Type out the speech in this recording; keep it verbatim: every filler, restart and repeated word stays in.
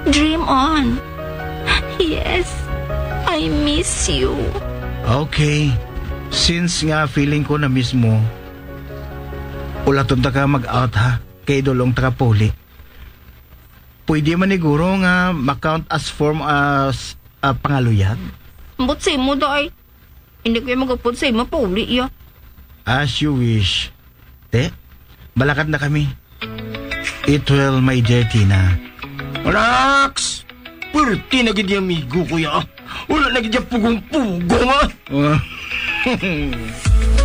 Dream on. Yes, I miss you. Okay. Since nga feeling ko na mismo, ulaton ta ka mag-out ha, kay dolong ta ka puli. Pwede man siguro nga makount as form as uh, pangaluyag? But say mo day. Hindi ko yung magapod sa ima pauli ya. As you wish. Te, balakad na kami. It will, my dear Tina. Relax! Pwerte na gid yung amigo ko ya. Wala na gid yung pugong-pugong ah. Uh,